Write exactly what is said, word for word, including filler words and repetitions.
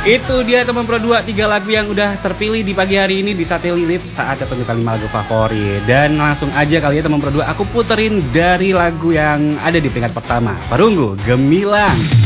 Itu dia teman Pro dua, tiga lagu yang udah terpilih di pagi hari ini di Satelit saat tentukan lima lagu favorit. Dan langsung aja kali ya teman Pro dua, aku puterin dari lagu yang ada di peringkat pertama, Perunggu Gemilang.